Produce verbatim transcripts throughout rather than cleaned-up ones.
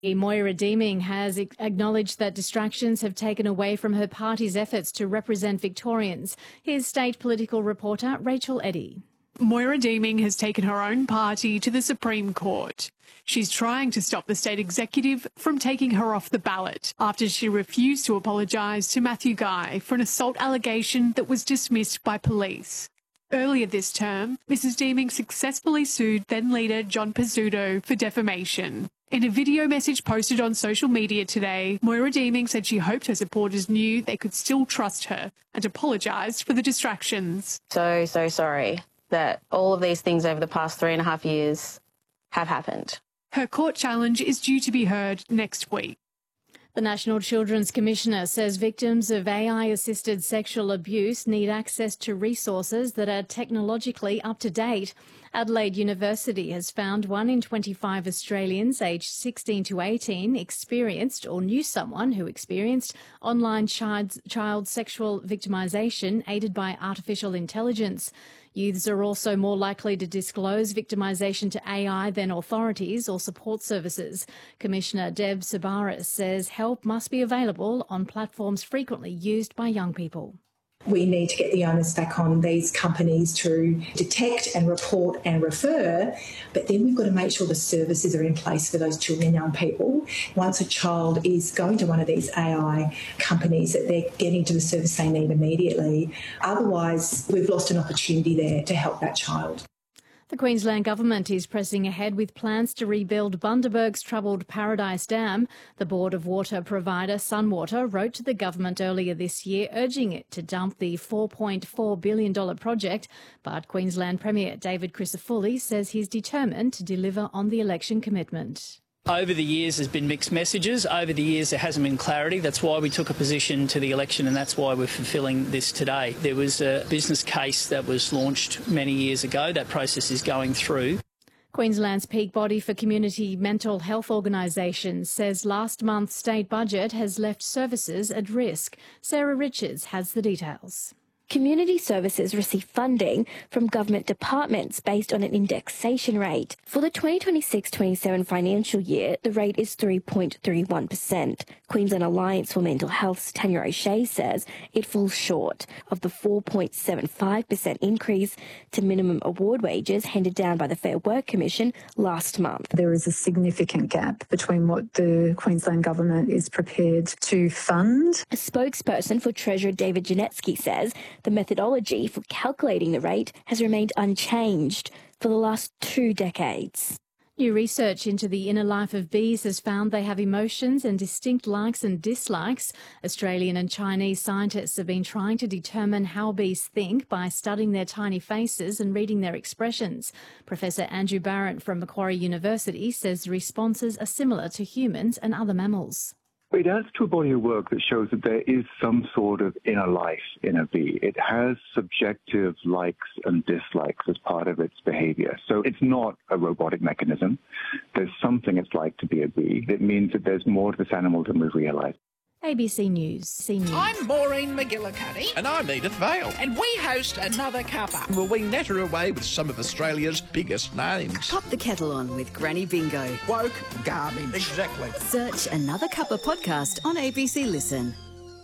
Moira Deeming has acknowledged that distractions have taken away from her party's efforts to represent Victorians. Here's state political reporter Rachel Eddy. Moira Deeming has taken her own party to the Supreme Court. She's trying to stop the state executive from taking her off the ballot after she refused to apologise to Matthew Guy for an assault allegation that was dismissed by police. Earlier this term, Missus Deeming successfully sued then-leader John Pizzuto for defamation. In a video message posted on social media today, Moira Deeming said she hoped her supporters knew they could still trust her and apologised for the distractions. So, so sorry that all of these things over the past three and a half years have happened. Her court challenge is due to be heard next week. The National Children's Commissioner says victims of A I-assisted sexual abuse need access to resources that are technologically up to date. Adelaide University has found one in twenty-five Australians aged sixteen to eighteen experienced or knew someone who experienced online child, child sexual victimisation aided by artificial intelligence. Youths are also more likely to disclose victimisation to A I than authorities or support services. Commissioner Deb Sabaris says help must be available on platforms frequently used by young people. We need to get the onus back on these companies to detect and report and refer, but then we've got to make sure the services are in place for those children and young people. Once a child is going to one of these A I companies, that they're getting to the service they need immediately. Otherwise, we've lost an opportunity there to help that child. The Queensland Government is pressing ahead with plans to rebuild Bundaberg's troubled Paradise Dam. The Board of Water provider Sunwater wrote to the government earlier this year urging it to dump the four point four billion dollars project, but Queensland Premier David Crisafulli says he's determined to deliver on the election commitment. Over the years, there's been mixed messages. Over the years, there hasn't been clarity. That's why we took a position to the election, and that's why we're fulfilling this today. There was a business case that was launched many years ago. That process is going through. Queensland's peak body for community mental health organisations says last month's state budget has left services at risk. Sarah Richards has the details. Community services receive funding from government departments based on an indexation rate. For the twenty twenty-six twenty-seven financial year, the rate is three point three one percent. Queensland Alliance for Mental Health's Tanya O'Shea says it falls short of the four point seven five percent increase to minimum award wages handed down by the Fair Work Commission last month. There is a significant gap between what the Queensland Government is prepared to fund. A spokesperson for Treasurer David Janetsky says the methodology for calculating the rate has remained unchanged for the last two decades. New research into the inner life of bees has found they have emotions and distinct likes and dislikes. Australian and Chinese scientists have been trying to determine how bees think by studying their tiny faces and reading their expressions. Professor Andrew Barrett from Macquarie University says the responses are similar to humans and other mammals. It adds to a body of work that shows that there is some sort of inner life in a bee. It has subjective likes and dislikes as part of its behavior. So it's not a robotic mechanism. There's something it's like to be a bee. It means that there's more to this animal than we realize. A B C News. C News. I'm Maureen McGillicuddy. And I'm Edith Vale. And we host Another Cuppa. Well, we natter away with some of Australia's biggest names. Pop the kettle on with Granny Bingo. Woke garbage. Exactly. Search Another Cuppa podcast on A B C Listen.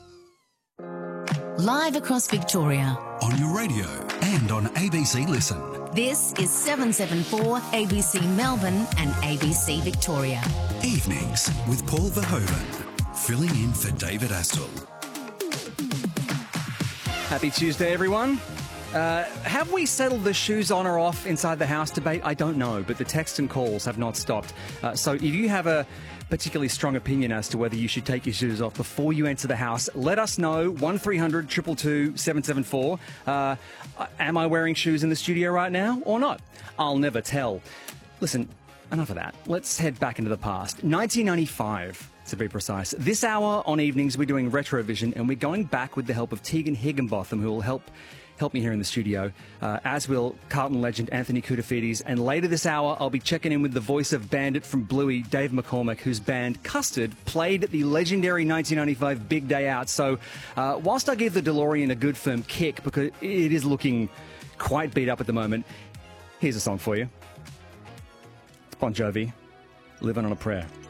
Live across Victoria. On your radio and on A B C Listen. This is seven seven four A B C Melbourne and A B C Victoria. Evenings with Paul Verhoeven. Filling in for David Astle. Happy Tuesday, everyone. Uh, have we settled the shoes on or off inside the house debate? I don't know, but the texts and calls have not stopped. Uh, so if you have a particularly strong opinion as to whether you should take your shoes off before you enter the house, let us know. one three hundred two two two seven seven four. Uh, am I wearing shoes in the studio right now or not? I'll never tell. Listen, enough of that. Let's head back into the past. nineteen ninety-five. To be precise. This hour on evenings, we're doing Retrovision, and we're going back with the help of Tegan Higginbotham, who will help help me here in the studio, uh, as will Carlton legend Anthony Koutafidis. And later this hour, I'll be checking in with the voice of Bandit from Bluey, Dave McCormack, whose band Custard played at the legendary nineteen ninety-five Big Day Out. So uh, whilst I give the DeLorean a good firm kick, because it is looking quite beat up at the moment, here's a song for you. It's Bon Jovi, Living on a Prayer.